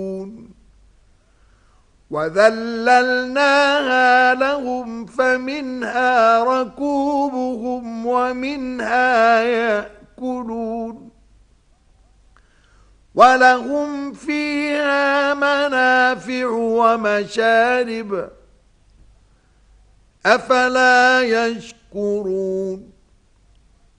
وذللناها لهم فمنها ركوبهم ومنها يأكلون ولهم فيها منافع ومشارب أفلا يشكرون